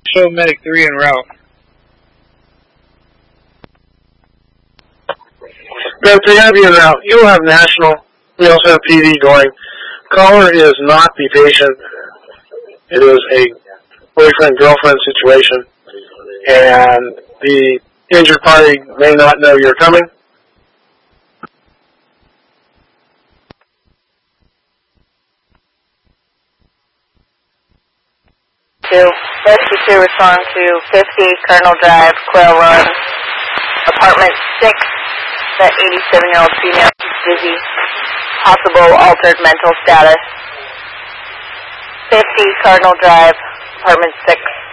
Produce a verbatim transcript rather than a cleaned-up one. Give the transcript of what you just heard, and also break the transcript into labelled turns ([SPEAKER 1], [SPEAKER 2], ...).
[SPEAKER 1] Show medic three en route.
[SPEAKER 2] Medic three, have you en route. You'll have national. We also have P D going. Caller is not the patient. It is a boyfriend-girlfriend situation. And the injured party may not know you're coming.
[SPEAKER 3] Two. Rescue two, respond to fifty Colonel Drive, Quail Run, apartment six. That eighty-seven-year-old female is dizzy. Possible altered mental status. fifty Cardinal Drive, apartment six.